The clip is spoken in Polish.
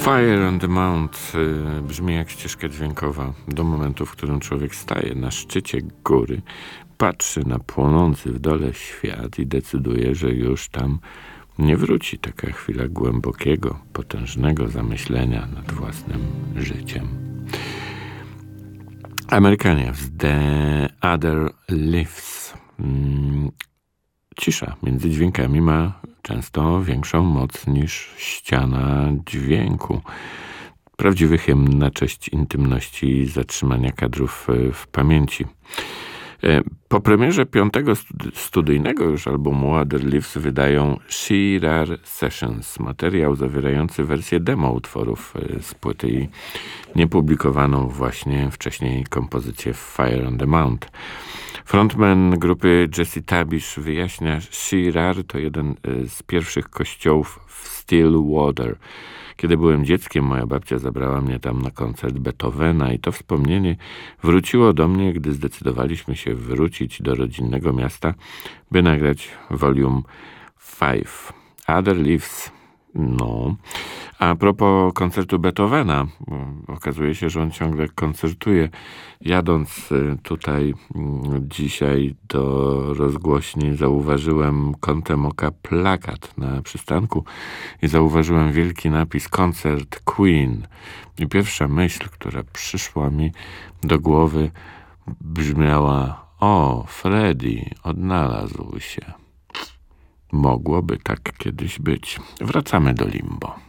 Fire on the Mount brzmi jak ścieżka dźwiękowa do momentu, w którym człowiek staje na szczycie góry, patrzy na płonący w dole świat i decyduje, że już tam nie wróci. Taka chwila głębokiego, potężnego zamyślenia nad własnym życiem. Amerykanie z The Other Lives. Cisza między dźwiękami ma często większą moc niż ściana dźwięku. Prawdziwy hymn na cześć intymności i zatrzymania kadrów w pamięci. Po premierze 5. studyjnego już albumu Other Lives wydają She-Rar Sessions, materiał zawierający wersję demo utworów z płyty i niepublikowaną właśnie wcześniej kompozycję Fire on the Mount. Frontman grupy Jesse Tabish wyjaśnia, She-Rar to jeden z pierwszych kościołów w Stillwater. Kiedy byłem dzieckiem, moja babcia zabrała mnie tam na koncert Beethovena i to wspomnienie wróciło do mnie, gdy zdecydowaliśmy się wrócić do rodzinnego miasta, by nagrać Volume 5. Other Lives. No. A propos koncertu Beethovena, okazuje się, że on ciągle koncertuje. Jadąc tutaj dzisiaj do rozgłośni, zauważyłem kątem oka plakat na przystanku i zauważyłem wielki napis koncert Queen. I pierwsza myśl, która przyszła mi do głowy, brzmiała: o, Freddie odnalazł się. Mogłoby tak kiedyś być. Wracamy do Limbo.